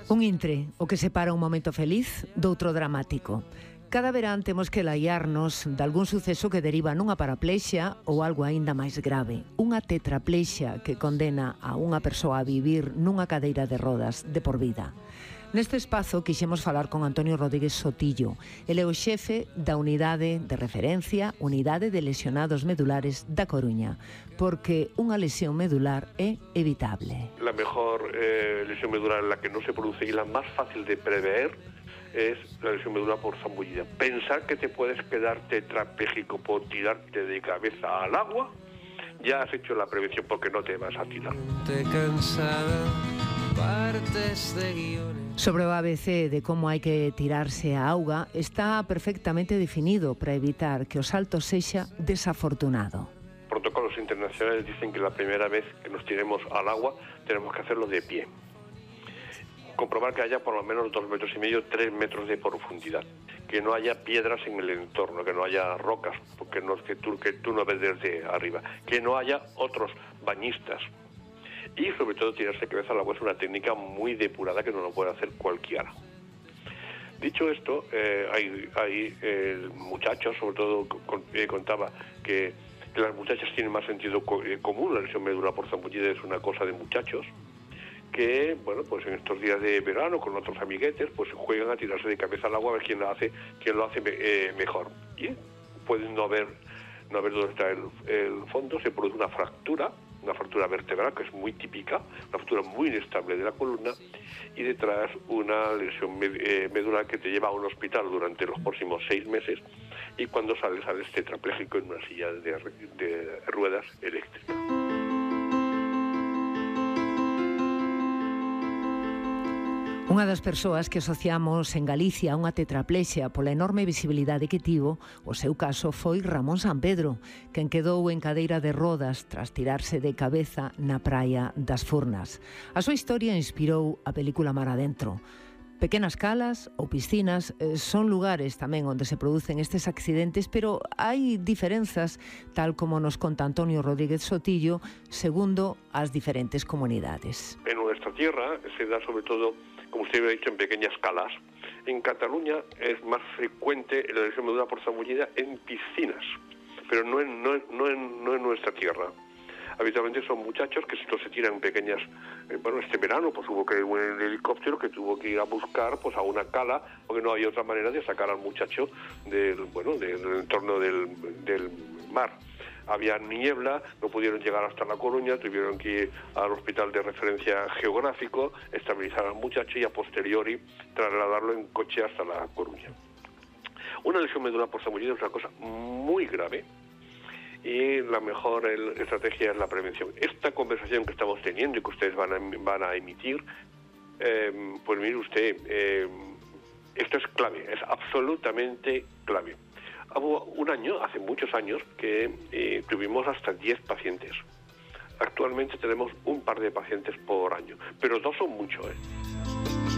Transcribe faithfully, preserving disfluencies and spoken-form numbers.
Un intre, o que separa un momento feliz doutro dramático. Cada verán temos que laiarnos de algún suceso que deriva nunha paraplexia ou algo aínda máis grave, unha tetraplexia que condena a unha persoa a vivir nunha cadeira de rodas de por vida. Neste espazo quixemos falar con Antonio Rodríguez Sotillo. Ele é o xefe da unidade de referencia, Unidade de Lesionados Medulares da Coruña, porque unha lesión medular é evitable. La mejor eh, lesión medular en la que no se produce y la más fácil de prever es la lesión medular por zambullida. Pensar que te puedes quedar tetrapléjico por tirarte de cabeza al agua, ya has hecho la prevención porque no te vas a tirar. Sobre o A B C de como hai que tirarse a auga está perfectamente definido para evitar que o salto sexa desafortunado. Protocolos internacionales dicen que la primera vez que nos tiremos al agua tenemos que hacerlo de pie. Comprobar que haya por lo menos dos metros y medio, tres metros de profundidad. Que no haya piedras en el entorno, que no haya rocas, porque no es que tú, que tú no ves desde arriba. Que no haya otros bañistas. Y sobre todo tirarse cabeza al agua es una técnica muy depurada que no lo puede hacer cualquiera. Dicho esto, eh, hay, hay eh, muchachos, sobre todo con, eh, contaba que, que las muchachas tienen más sentido co eh, común, la lesión medular por zambullida es una cosa de muchachos, que, bueno, pues en estos días de verano con otros amiguetes, pues juegan a tirarse de cabeza al agua a ver quién lo hace, quién lo hace eh, mejor. Y pueden no haber, no haber dónde está el, el fondo, se produce una fractura, una fractura vertebral que es muy típica, una fractura muy inestable de la columna, y detrás una lesión med eh, medular que te lleva a un hospital durante los próximos seis meses, y cuando sales, sales tetrapléjico en una silla de, de ruedas eléctricas. Unha das persoas que asociamos en Galicia a unha tetraplexia pola enorme visibilidade que tivo, o seu caso foi Ramón Sampedro, quen quedou en cadeira de rodas tras tirarse de cabeza na praia das Furnas. A súa historia inspirou a película Mar Adentro. Pequenas calas ou piscinas eh, son lugares tamén onde se producen estes accidentes, pero hai diferenzas, tal como nos conta Antonio Rodríguez Sotillo, segundo as diferentes comunidades. En nuestra tierra se da sobre todo, como usted ha dicho, en pequeñas calas. En Cataluña es más frecuente la lesión medular por zambullida en piscinas, pero no en, no, en, no, en, no en nuestra tierra. Habitualmente son muchachos que se tiran en pequeñas, eh, bueno, este verano pues hubo que ir en el helicóptero que tuvo que ir a buscar pues a una cala, porque no había otra manera de sacar al muchacho del, bueno, del entorno del, del mar. Había niebla, no pudieron llegar hasta La Coruña, tuvieron que ir al hospital de referencia geográfico, estabilizar al muchacho y a posteriori trasladarlo en coche hasta La Coruña. Una lesión medular por zambullida es una cosa muy grave y la mejor el, estrategia es la prevención. Esta conversación que estamos teniendo y que ustedes van a, van a emitir, eh, pues mire usted, eh, esto es clave, es absolutamente clave. Hubo un año, hace muchos años, que eh, tuvimos hasta diez pacientes. Actualmente tenemos un par de pacientes por año, pero dos son mucho, ¿eh?